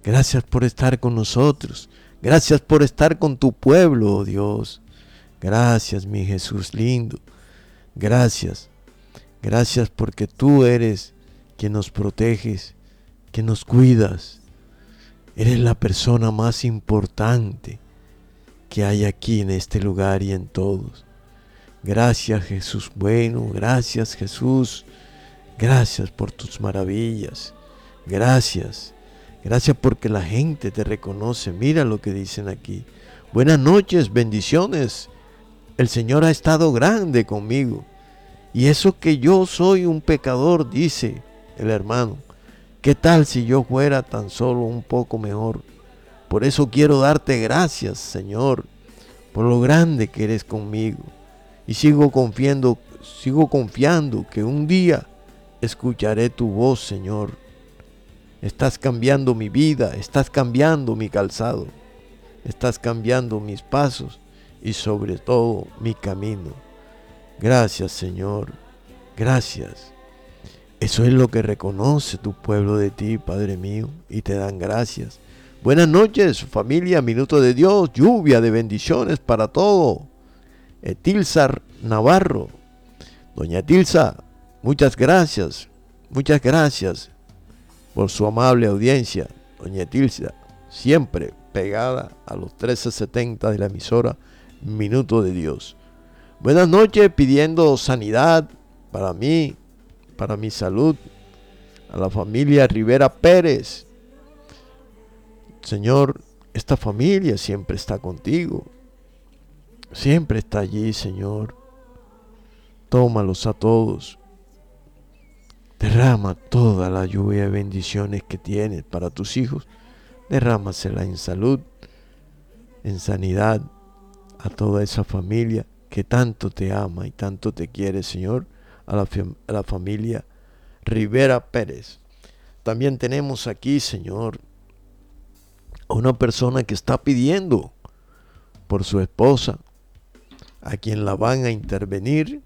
Gracias por estar con nosotros. Gracias por estar con tu pueblo, oh Dios. Gracias, mi Jesús lindo. Gracias. Gracias porque tú eres quien nos proteges, que nos cuidas. Eres la persona más importante que hay aquí en este lugar y en todos. Gracias, Jesús bueno. Gracias, Jesús. Gracias por tus maravillas. Gracias. Gracias porque la gente te reconoce. Mira lo que dicen aquí. Buenas noches, bendiciones. El Señor ha estado grande conmigo. Y eso que yo soy un pecador, dice el hermano. ¿Qué tal si yo fuera tan solo un poco mejor? Por eso quiero darte gracias, Señor, por lo grande que eres conmigo. Y sigo confiando que un día escucharé tu voz, Señor. Estás cambiando mi vida, estás cambiando mi calzado, estás cambiando mis pasos y sobre todo mi camino. Gracias, Señor, gracias. Eso es lo que reconoce tu pueblo de ti, Padre mío, y te dan gracias. Buenas noches, familia, Minuto de Dios, lluvia de bendiciones para todo. Etilsa Navarro, doña Etilsa, muchas gracias por su amable audiencia. Doña Etilsa, siempre pegada a los 1370 de la emisora Minuto de Dios. Buenas noches, pidiendo sanidad para mí, para mi salud, a la familia Rivera Pérez. Señor, esta familia siempre está contigo, siempre está allí, Señor. Tómalos a todos. Derrama toda la lluvia de bendiciones que tienes para tus hijos. Derrámasela en salud, en sanidad, a toda esa familia que tanto te ama y tanto te quiere, Señor. A la familia Rivera Pérez. También tenemos aquí, Señor, a una persona que está pidiendo por su esposa, a quien la van a intervenir.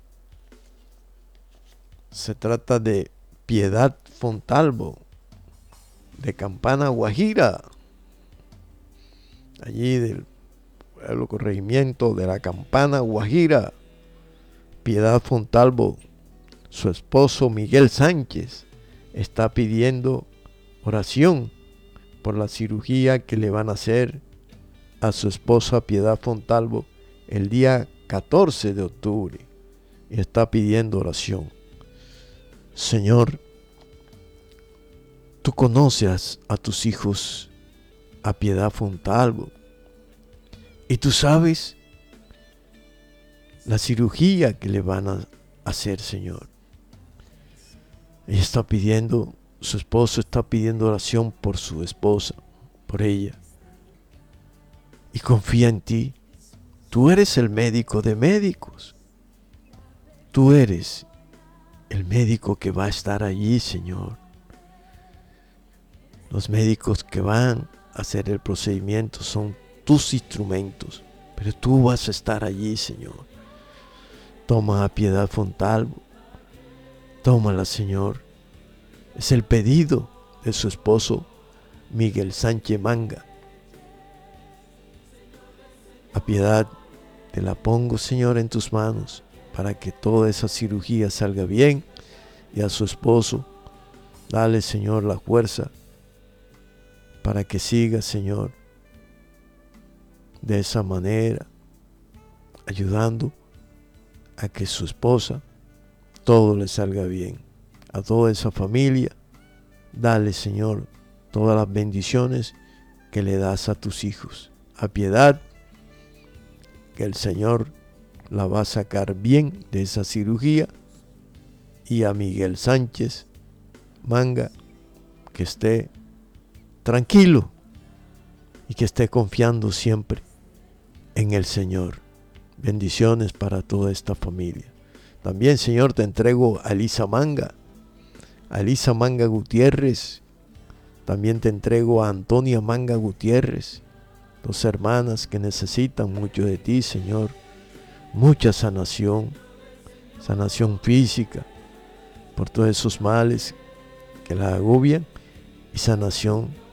Se trata de Piedad Fontalvo, de Campana, Guajira, allí del pueblo corregimiento de la Campana, Guajira. Piedad Fontalvo, su esposo Miguel Sánchez, está pidiendo oración por la cirugía que le van a hacer a su esposa Piedad Fontalvo el día 14 de octubre. Y está pidiendo oración. Señor, tú conoces a tus hijos, a Piedad Fontalvo, y tú sabes la cirugía que le van a hacer, Señor. Ella está pidiendo, su esposo está pidiendo oración por su esposa, por ella, y confía en ti. Tú eres el médico de médicos. Tú eres el médico que va a estar allí, Señor. Los médicos que van a hacer el procedimiento son tus instrumentos, pero tú vas a estar allí, Señor. Toma a Piedad Fontalvo. Tómala, Señor. Es el pedido de su esposo Miguel Sánchez Manga. A Piedad te la pongo, Señor, en tus manos, para que toda esa cirugía salga bien, y a su esposo, dale, Señor, la fuerza para que siga, Señor, de esa manera, ayudando a que su esposa todo le salga bien. A toda esa familia, dale, Señor, todas las bendiciones que le das a tus hijos. A Piedad, que el Señor la va a sacar bien de esa cirugía, y a Miguel Sánchez Manga, que esté tranquilo y que esté confiando siempre en el Señor. Bendiciones para toda esta familia. También, Señor, te entrego a Elisa Manga Gutiérrez. También te entrego a Antonia Manga Gutiérrez, dos hermanas que necesitan mucho de ti, Señor. Mucha sanación física por todos esos males que la agobian, y sanación